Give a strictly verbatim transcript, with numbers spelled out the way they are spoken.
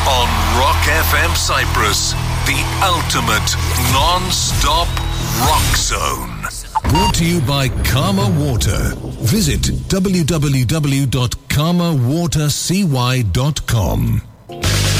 on Rock F M Cyprus, the ultimate non-stop rock zone. Brought to you by Karma Water. Visit w w w dot karma water c y dot com.